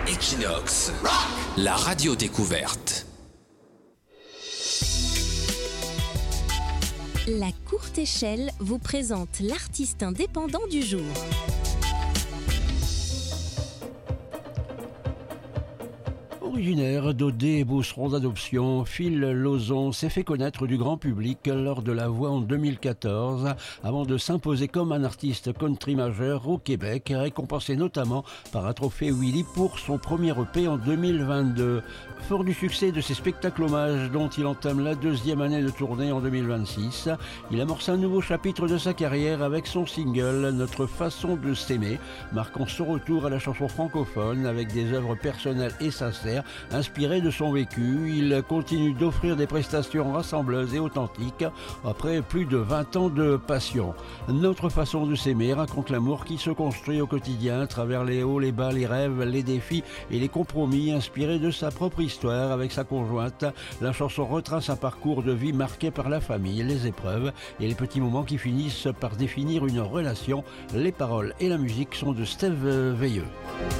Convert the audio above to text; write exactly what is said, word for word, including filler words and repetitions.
Equinox, la radio découverte. La Courte Échelle vous présente l'artiste indépendant du jour. Originaire d'Audet et Beauceron d'adoption, Phil Lauzon s'est fait connaître du grand public lors de La Voix en deux mille quatorze, avant de s'imposer comme un artiste country majeur au Québec, récompensé notamment par un trophée Willy pour son premier E P en deux mille vingt-deux. Fort du succès de ses spectacles hommages dont il entame la deuxième année de tournée en deux mille vingt-six, il amorce un nouveau chapitre de sa carrière avec son single Notre façon de s'aimer, marquant son retour à la chanson francophone avec des œuvres personnelles et sincères inspiré de son vécu. Il continue d'offrir des prestations rassembleuses et authentiques après plus de vingt ans de passion. Notre façon de s'aimer raconte l'amour qui se construit au quotidien à travers les hauts, les bas, les rêves, les défis et les compromis, inspiré de sa propre histoire avec sa conjointe. La chanson retrace un parcours de vie marqué par la famille, les épreuves et les petits moments qui finissent par définir une relation. Les paroles et la musique sont de Steve Veilleux.